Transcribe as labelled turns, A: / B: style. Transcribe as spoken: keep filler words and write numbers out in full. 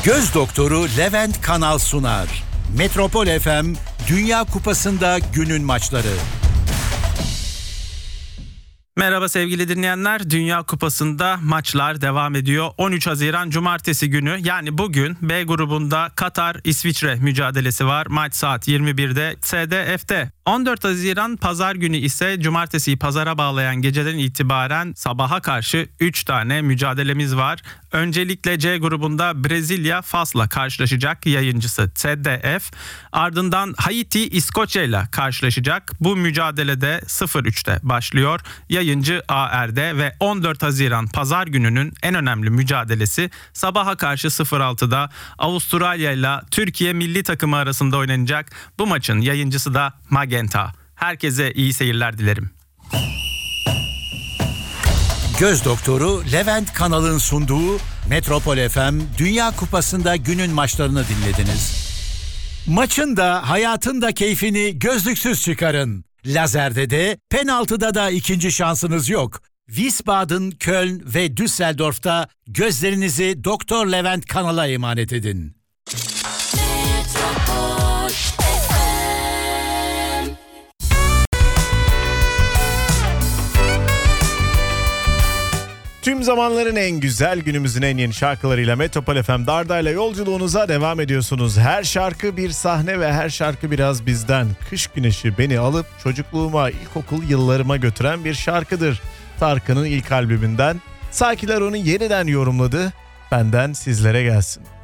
A: Göz doktoru Levent Kanal sunar. Metropol F M Dünya Kupası'nda günün maçları.
B: Merhaba sevgili dinleyenler. Dünya Kupası'nda maçlar devam ediyor. on üç Haziran Cumartesi günü, yani bugün B grubunda Katar-İsviçre mücadelesi var. Maç saat yirmi birde S D F'de. on dört Haziran Pazar günü ise Cumartesiyi Pazara bağlayan geceden itibaren sabaha karşı üç tane mücadelemiz var. Öncelikle C grubunda Brezilya Fas'la karşılaşacak, yayıncısı S D F. Ardından Haiti İskoçya ile karşılaşacak. Bu mücadelede sıfır üçte başlıyor. Yayıncı A R'de ve on dört Haziran Pazar gününün en önemli mücadelesi sabaha karşı sıfır altıda Avustralya ile Türkiye milli takımı arasında oynanacak. Bu maçın yayıncısı da Magenta. Herkese iyi seyirler dilerim.
A: Göz doktoru Levent Kanal'ın sunduğu Metropol F M Dünya Kupası'nda günün maçlarını dinlediniz. Maçın da hayatın da keyfini gözlüksüz çıkarın. Lazerde de penaltıda da ikinci şansınız yok. Wiesbaden, Köln ve Düsseldorf'ta gözlerinizi Doktor Levent Kanal'a emanet edin.
C: Tüm zamanların en güzel, günümüzün en yeni şarkılarıyla Metropol F M Darda'yla yolculuğunuza devam ediyorsunuz. Her şarkı bir sahne ve her şarkı biraz bizden. Kış güneşi beni alıp çocukluğuma, ilkokul yıllarıma götüren bir şarkıdır. Tarkan'ın ilk albümünden. Sakiler onu yeniden yorumladı. Benden sizlere gelsin.